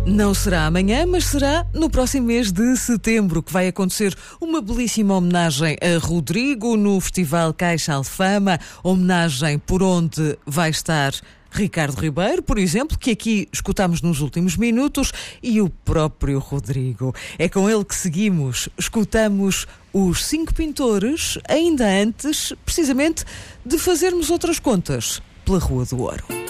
Não será amanhã, mas será no próximo mês de setembro que vai acontecer uma belíssima homenagem a Rodrigo no Festival Caixa Alfama, homenagem por onde vai estar Ricardo Ribeiro, por exemplo, que aqui escutamos nos últimos minutos, e o próprio Rodrigo. É com ele que seguimos, escutamos os 5 pintores, ainda antes, precisamente, de fazermos outras contas pela Rua do Ouro.